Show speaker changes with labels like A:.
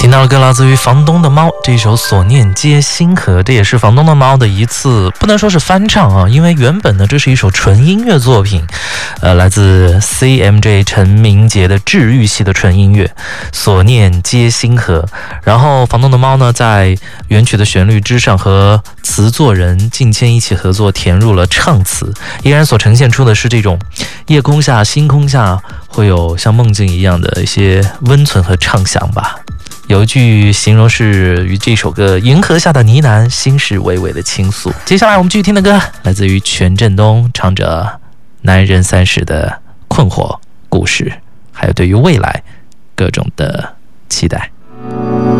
A: 听到的歌来自于房东的猫，这一首《所念皆星河》，这也是房东的猫的一次不能说是翻唱啊，因为原本呢这是一首纯音乐作品，来自 CMJ 陈明杰的治愈系的纯音乐《所念皆星河》。然后房东的猫呢在原曲的旋律之上和词作人靳谦一起合作填入了唱词，依然所呈现出的是这种夜空下星空下会有像梦境一样的一些温存和畅想吧。有一句形容是与这首歌银河下的呢喃，心事微微的倾诉。接下来我们继续听的歌来自于权振东，唱着男人30的困惑故事，还有对于未来各种的期待。